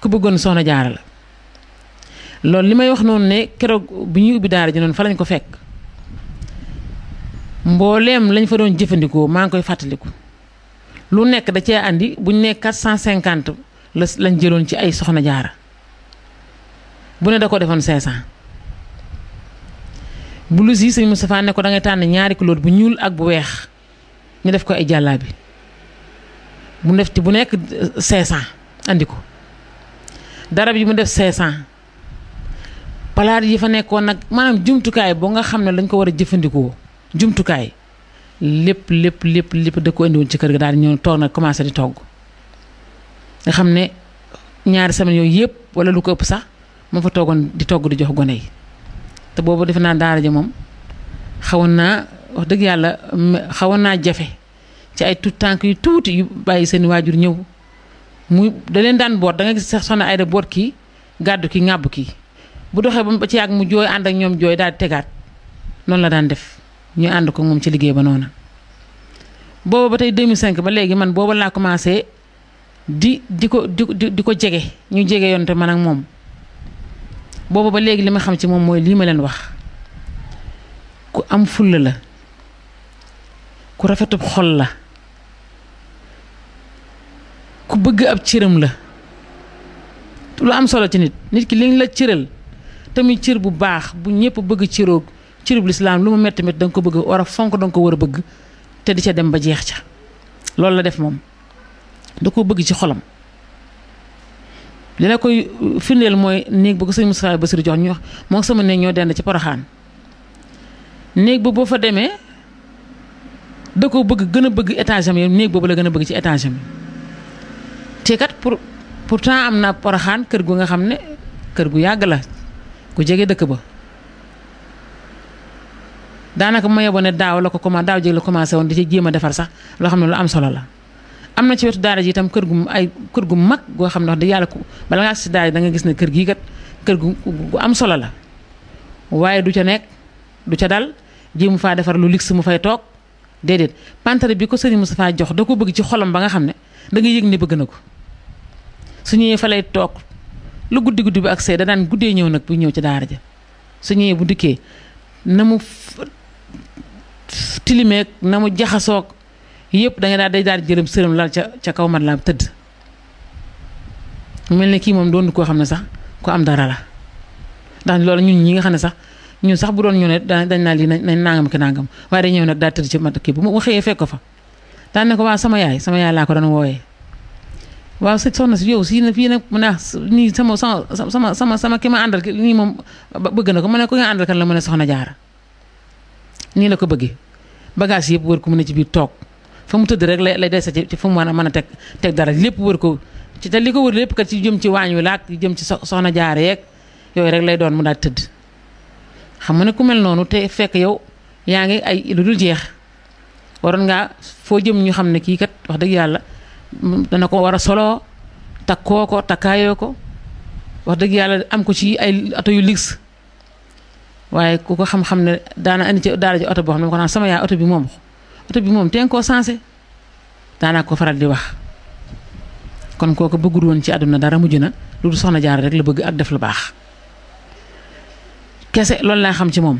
ku bëggoon soxna jaara la loolu li may wax noonu ne keroog bu ñuy ubbi daara ji noonu fa lañ ko fekk mbooleem lañ fa doon jëfandikoo maa ngi koy fàttaliku lu nekk da cee andi buñ ne 450 lañ jëloon ci ay soxna jaara bu ne da ko defoon 500 blouse yi sëñ Moustapha ne ko da ngay tànn ñaari couleur bu ñuul ak bu weex ñu def ko ay jàllaabi bu def ci bu nekk 500 andi ko darab yi mu def 500 palaat yi fa nekkoon nag maanaam jumtukaay boo nga xam ne dañ ko war a jëfandikoo jumtukaay lépp da ko indi woon ci kër ga daal di ñëw toog nag commencé di togg nga xam ne ñaari semaine yooyu yëpp wala lu ko ëpp sax moo fa toogoon di togg di jox gone yi te boobu defe naa daara ja moom xawoon naa wax dëgg yàlla xawoon naa jafe ci ay tout tànk yu tuuti yu bàyyi seen waajur ñëw muy da leen daan boot da nga gis sax soxna Ayda boot kii gàddu kii ŋàbb kii bu doxee ba ci yàgg mu jooy ànd ak ñoom jooy daal di tegaat noonu la daan def ñu ànd ko moom ci liggéey ba noona booba ba tey 2005 ba léegi man booba laa commencé di ko jege ñu jege yoon te man ak moom booba ba léegi li ma xam ci moom mooy lii ma leen wax ku am fulla la ku rafetub xol la ku bëgg ab cëram la lu am solo ci nit ki liñ la cëral tamit cër bu baax bu ñëpp bëgg cëroog cërub lislaam lu mu metti da nga ko bëgg war a fonk da nga ko war a bëgg te di ca dem ba jeex ca loolu la def moom da ko bëgg ci xolam li la koy firndeel mooy néeg ba ko sëñ Moustapha Bassirou jox ñu wax moo sama néeg ñoo dend ci Poroxaan néeg ba boo fa demee da ko bëgg gën a bëgg étage am yi néeg boobu la gën a bëgg ci étage am te kat pourtant am na Poroxaan kër gu nga xam ne kër gu yàgg la ku jege dëkk ba daanaka ma yeboo ne daaw jéeg la commencé woon di ci jéem a defar sax loo xam ne lu am solo la am na ci wetu daara ji itam kër gu mag goo xam ne wax dëgg yàlla bala ngaa si daara ji da nga gis ne kër gii kat kër gu am solo la waaye du ca nekk du ca dal jéemu faa defar lu luxe mu fay toog déedéet pantare bi ko sëriñ Moustapha jox da ko bëgg ci xolam ba nga xam ne da nga yëg ne bëgg na ko su ñëwee fa lay toog lu guddi bi ak see da daan guddee ñëw nag bu ñëw ci daara ja su ñëwee bu dikkee na mu tilimeeg na mu jaxasoog yëpp da nga daal di jërëm sërëm lal ca kaw mat laa tëdd mel ne kii moom doon koo xam ne sax ku am dara la ndax loolu ñun ñi nga xam ne sax ñun sax bu doon ñu ne dañ naa lii nañ nangam ki nangam waaye day ñëw nag daal tëdd ci mat kii bu mu xëyee fekk ko fa daan ne ko waaw sama yaay laa ko doon wooyee waaw soxna si yow si fii nag mu ne nii sama ki ma àndal nii moom bëgg na ko mu ne ko nga àndal kan la mu ne soxna jaara nii la ko bëggee bagage yëpp wër ko mu ne ci biir toog fa mu tëdd rek lay dese ci fu mu mën a teg dara lépp wër ko ci te li ko wër lépp kat ci jëm ci waañ wi laak jëm ci soxna jaara yeeg yooyu rek lay doon mu daal tëdd xam nga ne ku mel noonu te fekk yow yaa ngi ay lu dul jeex waroon ngaa foo jëm ñu xam ne kii kat wax dëgg yàlla dana ko war a soloo takkoo ko takkaayoo ko wax dëgg yàlla am ko ci ay oto yu luxe waaye ku ko xam-xam ne daana andi ci daara ji oto boo xam ne ko naan sama yaay oto bi moom teen koo sensé daanaa ko faral di wax kon kooku bëggul woon ci àdduna dara mujj na lu dul soxna jaar rek la bëgg ak def lu baax kese loolu laa xam ci moom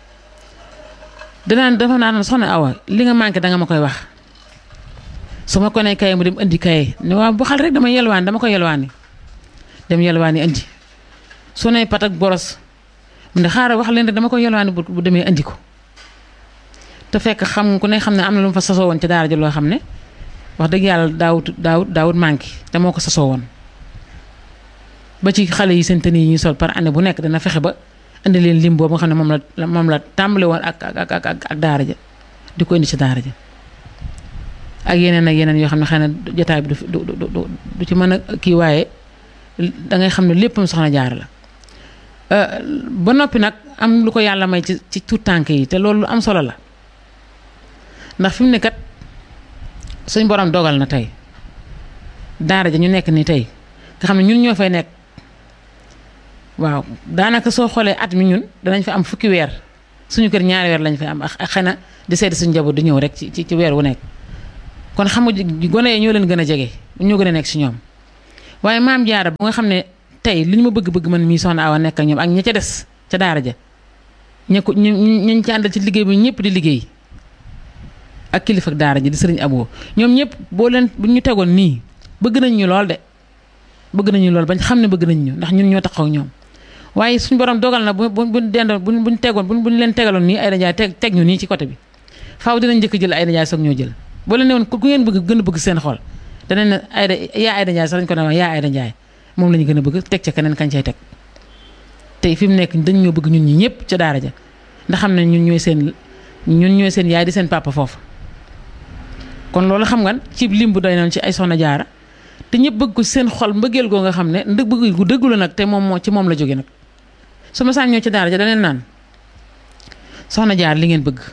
dafa naan soxna Awa li nga manqué danga ma koy wax su ma ko nee kaye mu dem indi kaye ne waaw bu xal rek dama ko yelwaani dem yelwaani indi su ne pat ak boros mu ne xaaral wax leen rek dama ko yelwaani bu demee indi ko te fekk xam ku ne xam ne am na lu mu fa sasoo woon ci daara ji loo xam ne wax dëgg yàlla daawut manqué te moo ko sasoo woon ba ci xale yi seen tenue yi ñuy sol par année bu nekk dana fexe ba indi leen lim boobu nga xam ne moom la tàmbale woon ak daara ja di ko indi ci daara ja ak yeneen yoo xam ne xëy na jotaay bi du ci mën a kii waaye dangay xam ne léppam soxna jaar la ba noppi nag am lu ko yàlla may ci tuut tànk yi te loolu lu am solo la ndax fi mu ne kat suñ borom dogal na tey daara ja ñu nekk ni tey nga xam ne ñun ñoo fay nekk waaw daanaka soo xoolee at mi ñun danañ fa am fukki weer suñu kër ñaari weer lañ fay am ak xëy na di seeti suñu njaboot di ñëw rek ci weer wu nekk kon xam nga gone yi ñoo leen gën a jege ñoo gën a nekk ci ñoom waaye maam jaara bu nga xam ne tey li ñu ma bëgg-bëgg man mii soxna Awa nekk ak ñoom ak ña ca des ca daara ja ña ko ñu ci àndal ci liggéey bi ñëpp di liggéey ak kilifa ak daara ji di sëriñ Abo ñoom ñëpp boo leen bu ñu tegoon nii bëgg nañ ñu lool de bëgg nañu lool bañ xam ne bëgg nañ ñu ndax ñun ñoo taxaw ak ñoom waaye suñu borom dogal na buñ dendoon buñ tegoon buñ leen tegaloon nii ay dajaay teg ñu nii ci côté bi faaw dinañ njëkk jël ay dajaay soog ñoo jël boo leen ne woon ku ngeen bëgg gën a bëgg seen xol danañ ne ay dajaay sax dañ ko ne wax yaa ay dajaay moom la ñu gën a bëgg teg ca keneen kañ cay teg tey fi mu nekk dañ ñoo bëgg ñun ñi ñëpp ca daara ja ndax xam ne ñun ñooy seen yaay di seen papa foofu kon loolu xam nga ci lim bu doy noonu ci ay soxna jaara te ñëpp bëgg ko seen xol mbëggeel goo nga xam ne bëgg gu dëggu la nag te moom moo ci moom la jóge nag su ma saan ñëw ci daara ja daneen naan soxna jaar li ngeen bëgg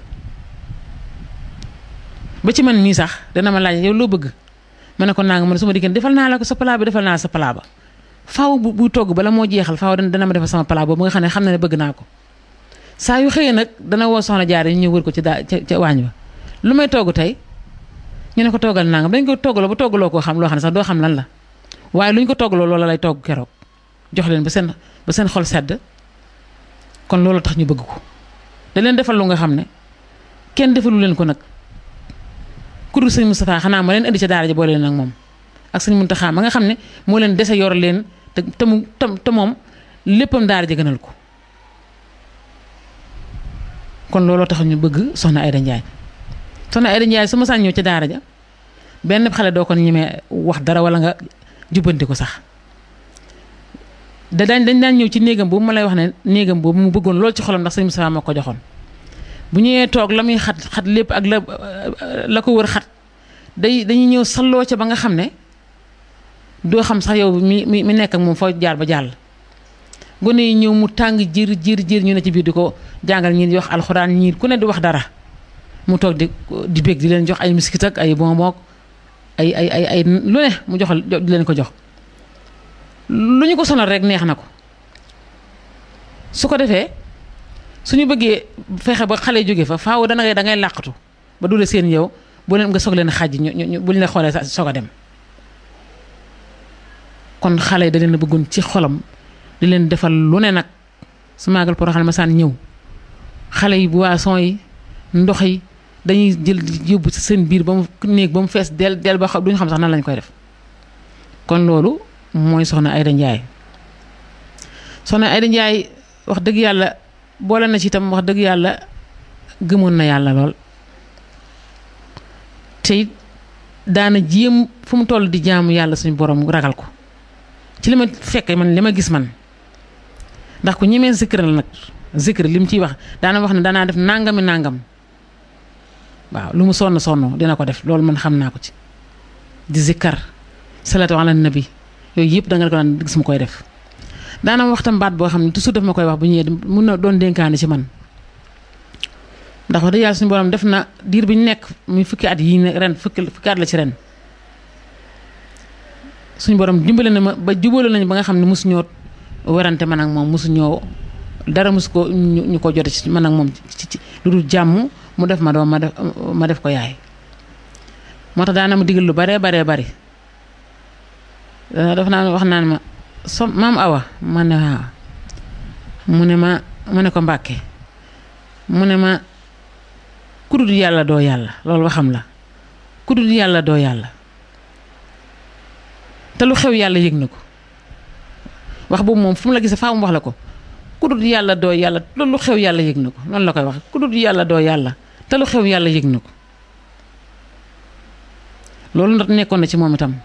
ba ci man mii sax dana ma laaj yow loo bëgg ma ne ko naa nga man su ma diggéen defal naa la ko sa palaa bi defal naa sa palaa ba faaw bu togg bala moo jeexal faaw dana ma defal sama palaa boobu nga xam ne bëgg naa ko saa yu xëyee nag dana woo soxna jaar yi ñu ñëw wër ko ci ca waañ ba lu may togg tey ñu ne ko toggal nangam dañ ko toggaloo ba toggaloo koo xam loo xam ne sax doo xam lan la waaye lu ñu ko toggaloo loola lay togg keroog jox leen ba seen xol sedd kon loolu tax ñu bëgg ko da leen defal lu nga xam ne kenn defalu leen ko nag ku dul sëñ Moustapha xanaa ma leen indi ca daara ja boole leen ak moom ak sëñ Muntaxa ma nga xam ne moo leen dese yor leen te moom léppam daara ja gënal ko kon looloo tax ñu bëgg soxna Aïda Ndiaye soxna Aïda Ndiaye su ma saan ñëw ca daara ja benn xale doo ko ñemee wax dara wala nga jubbanti ko sax dañ daan ñëw ci néegam boobu ma lay wax ne néegam boobu mu bëggoon lool ci xolam ndax sëñ Moustapha moo ko joxoon bu ñëwee toog la muy xat lépp ak la ko wër xat dañuy ñëw salloo ca ba nga xam ne doo xam sax yow mi nekk ak moom foo jaar ba jàll gone yi ñëw mu tàng jër ñu ne ci biir di ko jàngal ñii di wax alxuraan ñii ku ne di wax dara mu toog di bég di leen jox ay miskit ak ay bonbon ay lu ne mu jox di leen ko jox lu ñu ko sonal rek neex na ko su ko defee suñu bëggee fexe ba xale jóge fa faaw da ngay làqatu ba dule seen yow bu leen nga soog leen xàjj ñu buñ la xoolee soog a dem kon xale yi da leen a bëggoon ci xolam di leen defal lu ne nag su maagal Porokhane ma saan ñëw xale yi boisson yi ndox yi dañuy jël yóbbu ci seen biir ba mu néeg ba mu fees del ba xam duñu xam sax nan lañ koy def kon loolu mooy soxna Aïda Ndiaye soxna Aïda Ndiaye wax dëgg yàlla boole na ci itam wax dëgg yàlla gëmoon na yàlla lool te daana jéem fu mu toll di jaamu yàlla suñu borom ragal ko ci li ma fekke man li ma gis man ndax ku ñemee zikr la nag zikr li mu ciy wax daana wax ne daanaa def nangami nangam waaw lu mu sonn dina ko def loolu man xam naa ko ci di zikkar salatu ala nabi yooyu yëpp da nga ko daan gis mu koy def daana wax tam baat boo xam ne toujours daf ma koy wax bu ñëwee mun na doon dénkaane ci man ndax wax dëgg yàlla suñu borom def na diir bi ñu nekk muy fukki at yi ren fukki at la ci ren suñu borom dimbale na ma ba jubale nañu ba nga xam ne mosu ñoo werante man ak moom mosu ñoo dara mosu ko ñu ko jote ci man ak moom ci lu dul jàmm mu def ma doom ma def ko yaay moo tax daana ma digal lu bari daf naa wax naan ma maam Awa ma ne waaw mu ne ko Mbàkke mu ne ma ku dul yàlla doo yàlla loolu waxam la ku dul yàlla doo yàlla te lu xew yàlla yëg na ko wax boobu moom fu mu la gisee faa mu wax la ko ku dul yàlla doo yàlla te lu xew yàlla yëg na ko noonu la koy wax ku dul yàlla doo yàlla te lu xew yàlla yëg na ko loolu nag nekkoon na ci moom itam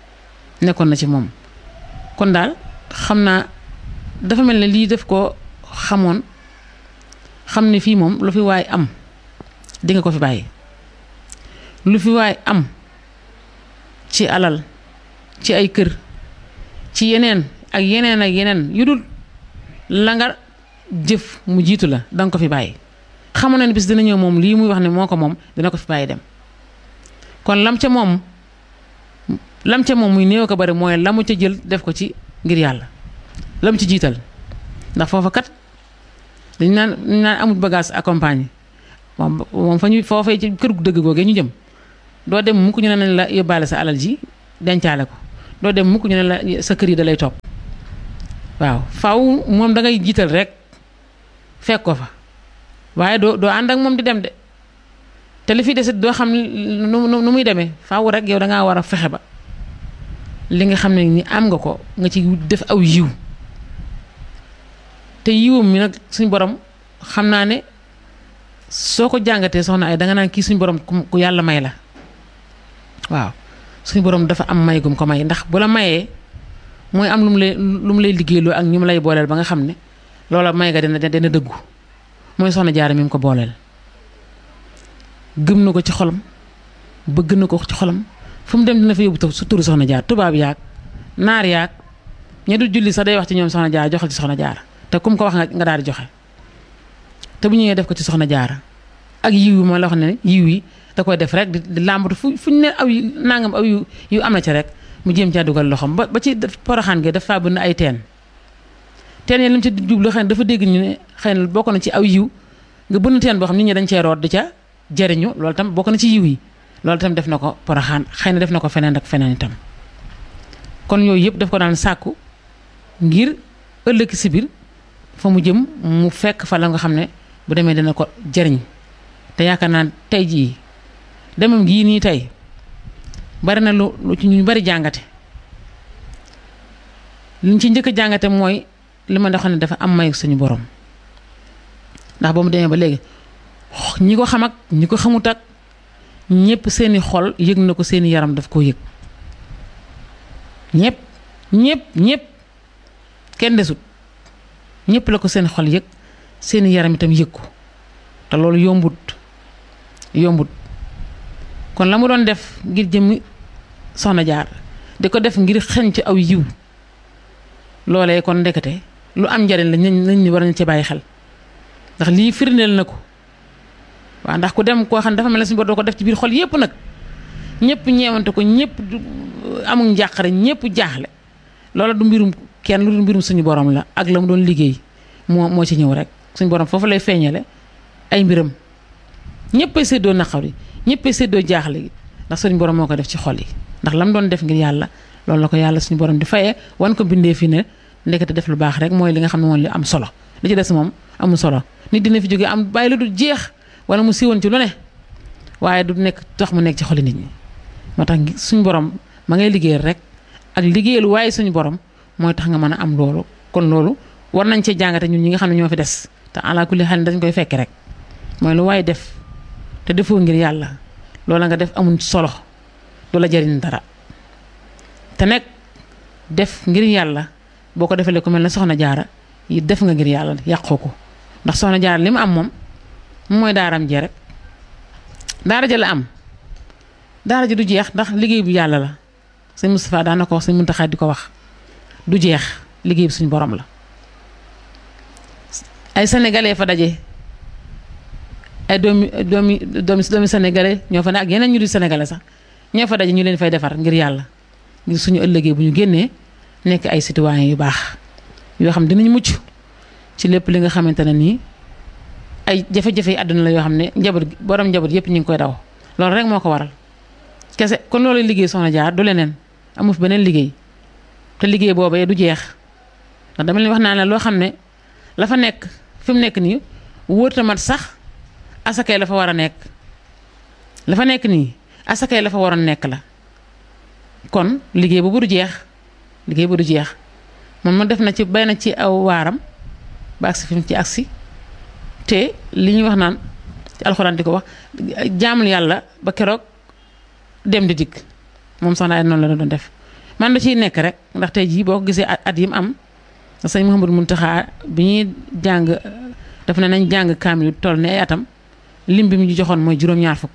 kon daal xam naa dafa mel ne lii def ko xamoon xam ne fii moom lu fi waay am di nga ko fi bàyyi lu fi waay am ci alal ci ay kër ci yeneen ak yeneen yu dul la nga jëf mu jiitu la danga ko fi bàyyi xamoon na ne bis dina ñëw moom lii muy wax ne moo ko moom dina ko fi bàyyi dem kon lam ca moom muy néew ko bari mooy la mu ca jël def ko ci ngir yàlla la mu ci jiital ndax foofa kat dañ naan amul bagage accompagné moom fa ñu foofee ci kër gu dëgg googee ñu jëm doo dem mukk ñu ne nañ la yóbbaale sa alal ji dencaale ko doo dem mukk ñu ne la sa kër yi da lay topp waaw faaw moom da ngay jiital rek fekk ko fa waaye doo ànd ak moom di dem de te li fi desit doo xam nu muy demee faaw rek yow da ngaa war a fexe ba li nga xam ne ni am nga ko nga ci def aw yiw te yiwum mi nag suñ borom xam naa ne soo ko jàngatee soxna ay danga naan kii suñ borom ku yàlla may la waaw suñ borom dafa am may gum ko may ndax bu la mayee mooy am lu mu lay liggéeyloo ak ñu mu lay booleel ba nga xam ne loola may nga dina dëggu mooy soxna jaara mi mu ko booleel gëm na ko ci xolam bëgg na ko ci xolam fu mu dem dina fa yóbbu su turu soxna jaar tubaab yaag naar yaag ña du julli sax day wax ci ñoom soxna jaar joxal ci soxna jaar te kum ko wax nga daal di joxe te bu ñëwee def ko ci soxna jaara ak yiw yi ma la wax ne yiw yi da koy def rek di làmbatu fu ñu ne aw nangam aw yu am na ci rek mu jéem caa dugal loxoom ba ci poroxaan gi dafa bëgg ay teen yi li mu ci jublu xëy na dafa dégg ñu ne xëy na bokk na ci aw yiw nga bënn teen boo xam nit ñi dañ cee root di ca jariñu loolu tam bokk na ci yiw yi loolu tam def na ko poroxaan xëy na def na ko feneen ak feneen itam kon yooyu yëpp daf ko daan sàkku ngir ëllëg si biir fa mu jëm mu fekk fa la nga xam ne bu demee dina ko jariñ te yaakaar naa tey jii demam gii nii tey bari na lu ci ñu bari jàngate liñ ci njëkk a jàngate mooy li ma xam ne dafa am mayu suñu borom ndax ba mu demee ba léegi ñi ko xam ak ñi ko xamut ak ñëpp seeni xol yëg na ko seeni yaram daf koo yëg ñëpp kenn desut ñëpp la ko seen xol yëg seeni yaram itam yëg ko te loolu yombut kon la mu doon def ngir jëmmi soxna jaar di ko def ngir xeñ ci aw yiw loolee kon ndekete lu am njariñ la nañ ni war nañ ci bàyyi xel ndax lii firndeel na ko waaw ndax ku dem koo xam ne dafa mel ne suñu bor doo ko def ci biir xol yépp nag ñëpp ñeewante ko ñëpp amul njàqare ñëpp jaaxle loola du mbirum kenn lu du mbirum suñu borom la ak la mu doon liggéey moo ci ñëw rek suñu borom foofu lay feeñale ay mbiram ñëppay séddoo naqar yi ñëppay séddoo jaaxle gi ndax suñu borom moo ko def ci xol yi ndax la mu doon def ngir yàlla loolu la ko yàlla suñu borom di fayee wan ko bindee fi ne ndekete def lu baax rek mooy li nga xam ne moom li am solo li ci des moom amul solo nit dina fi jógee am bàyyi lu du jeex wala mu siiwoon ci lu ne waaye du nekk tax mu nekk ci xoli nit ñi moo tax suñu borom ma ngay liggéeyal rek ak liggéeyal waaye suñu borom mooy tax nga mën a am loolu kon loolu war nañ cee jàngate ñun ñi nga xam ne ñoo fi des te ala kulli xel dañ koy fekk rek mooy lu waaye def te defoo ngir yàlla loola nga def amul solo du la jariñ dara te nekk def ngir yàlla boo ko defalee ku mel ne soxna jaara yi def nga ngir yàlla yàqoo ko ndax soxna jaara li mu am moom mooy daaram jee rek daara ja la am daara ji du jeex ndax liggéey bu yàlla la sëñ Moustapha daan na ko wax sëñ Muntaxa di ko wax du jeex liggéey bi suñu borom la ay sénégalais fa daje ay doomi sénégalais ñoo fa ne ak yeneen ñu di sénégalais sax ñoo fa daje ñu leen fay defar ngir yàlla ngir suñu ëllëgee bu ñu génnee nekk ay citoyens yu baax yoo xam dinañ mucc ci lépp li nga xamante ne nii ay jafe-jafe yi àdduna la yoo xam ne borom njaboot yëpp ñu ngi koy daw loolu rek moo ko waral kese kon loolu liggéey soxna jaar du leneen amu fi beneen liggéey te liggéey boobee du jeex ndax dama leen wax naa ne loo xam ne la fa nekk fi mu nekk nii wóorta mat sax asakay la fa war a nekk la fa nekk nii asakay la fa waroon nekk la kon liggéey boobu du jeex moom ma def na ci bay na ci aw waaram ba agsi fi mu ci agsi te li ñuy wax naan ci alxuraan di ko wax jaamul yàlla ba keroog dem di dikk moom soxna ay noonu la doon def man da ciy nekk rek ndax tey jii boo ko gisee at yi mu am sëñ Mouhamadou Mountakha bi ñuy jàng daf ne nañ jàng kaamil toll ne ay atam lim bi mu ñu joxoon mooy juróom-ñaar fukk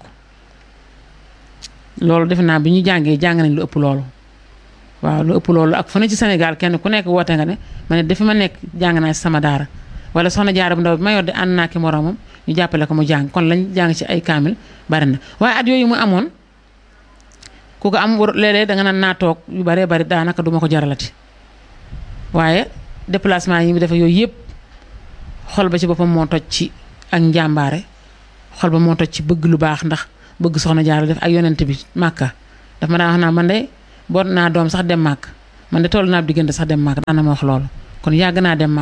loolu defe naa bi ñu jàng nañ lu ëpp loolu waaw lu ëpp loolu ak fu ne ci Sénégal kenn ku nekk woote nga ne ma ne dafa ma nekk jàng naa ci sama daara wala soxna jaara bu ndaw bi ma yor de ànd naa ki moroomam ñu jàppale ko mu jàng kon lañ jàng ci ay kaamil bari na waaye at yooyu mu amoon ku ko am léeg-léeg danga naan naa toog yu baree bari daanaka duma ko jaralati waaye déplacement yi mu defe yooyu yëpp xol ba ci boppam moo toj ci ak njàmbaare xol ba moo toj ci bëgg lu baax ndax bëgg soxna jaara def ak yonent bi màkka daf ma daa wax naa man de boot naa doom sax dem màkk man de toll naa diggante sax dem màkk daan na ma wax loolu kon yàgg naa dem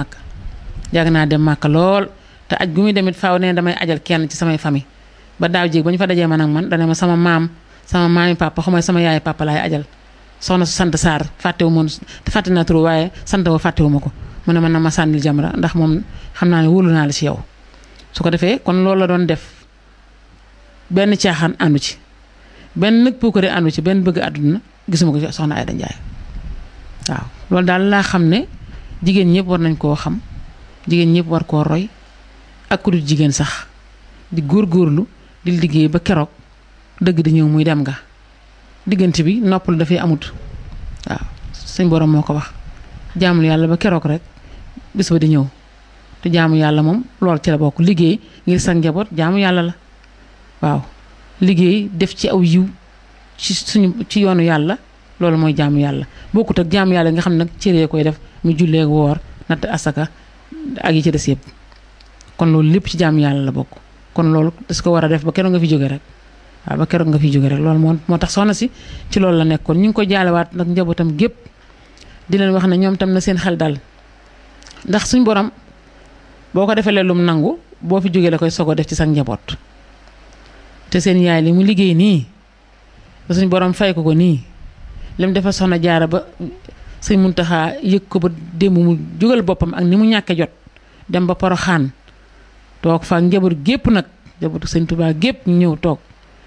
màkk lool te aj gu muy demit faaw ne damay ajal kenn ci samay famille ba daaw jéeg ba ñu fa dajee man ak man dana ma sama maami papa xamay sama yaay papa laay ajal soxna su sant Sarr fàtte naa turu waaye sant wa fàttewu ma ko mu ne man na ma sànnil jamra ndax moom xam naa ne wóolu naa la ci yow su ko defee kon loolu la doon def benn caaxaan àndu ci benn nag puukare àndu ci benn bëgg àdduna gisuma ko ci soxna Aïda Ndiaye waaw loolu daal laa xam ne jigéen ñëpp war nañ koo xam jigéen ñëpp war koo roy ak ku dul jigéen sax di góorgóorlu di liggéey ba keroog dëgg di ñëw muy dem nga diggante bi noppal dafay amut waaw suñ borom moo ko wax jaamul yàlla ba keroog rek bis ba di ñëw te jaamu yàlla moom lool ci la bokk liggéey ngir sa njaboot jaamu yàlla la waaw liggéey def ci aw yiw ci yoonu yàlla loolu mooy jaamu yàlla bokkut ak jaamu yàlla nga xam nag cëree koy def mu jullee woor natt asaka ak yi ci des yëpp kon loolu lépp ci jaamu yàlla la bokk kon loolu das ko war a def ba keroog nga fi jóge rek waaw ba keroog nga fi jóge rek loolu moo tax soxna si ci loolu la nekkoon ñu ngi ko jaalewaat nag njabootam gépp di leen wax ne ñoom tam na seen xel dal ndax suñ borom boo ko defee lum nangu boo fi jógee la koy sogo def ci sa njaboot te seen yaay li mu liggéey nii ba suñ borom fay ko nii lim defal soxna jaara ba sëñ Muntaxa yëg ko ba démb mu jógal boppam ak ni mu ñàkke jot dem ba Poroxaan toog fa njaboot gépp nag njabootu sëñ Tuubaa gépp ñu ñëw toog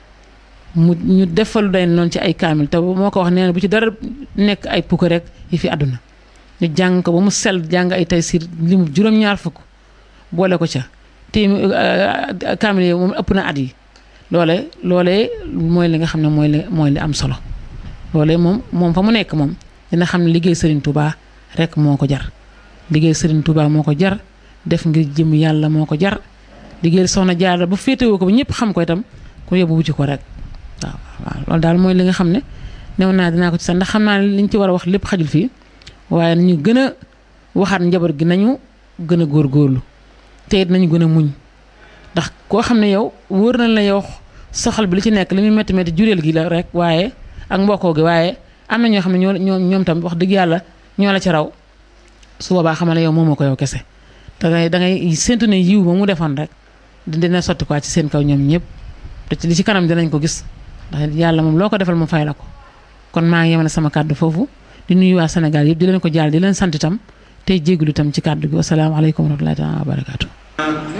ñu defalu day noonu ci ay kaamil te moo ko wax nee na bu ci dara nekk ay pukk rek yi fi àdduna ñu jàng ko ba mu sell jàng ay Taysiir li mu juróom-ñaar fukk boole ko ca te kaamil yi moom ëpp na at yi loolee mooy li nga xam ne mooy li am solo loolee moom fa mu nekk moom dina xam ne liggéey Serigne Touba rek moo ko jar liggéey Serigne Touba moo ko jar def ngir jëm yàlla moo ko jar liggéey soxna Jaara ba féetewoo ko ba ñëpp xam ko itam ku yóbbu wuti ko rek waaw loolu daal mooy li nga xam ne new naa dinaa ko ci sax ndax xam naa ne liñ ci war a wax lépp xajul fii waaye nañu gën a waxaat njaboot gi nañu gën a góorgóorlu te it nañu gën a muñ ndax koo xam ne yow wóor na la yow soxal bi li ci nekk li muy métti métti jureel gi la rek waaye ak mbokkoo gi waaye am na ñoo xam ne ñoom tam wax dëgg yàlla ñoo la ci raw su boobaa xamal ne yow moomoo ko yow kese da ngay séntu ne yiw ba mu defoon rek dina sotti quoi ci seen kaw ñoom ñëpp te ci li ci kanam dinañ ko gis ndax yàlla moom loo ko defal mu fay la ko kon maa ngi yemale sama kàddu foofu di nuyu waa Sénégal yëpp di leen ko jaal di leen sant itam tey jégalu itam ci kàddu gi wasalaamaaleykum wa rahmatullahi taala wa barakaatu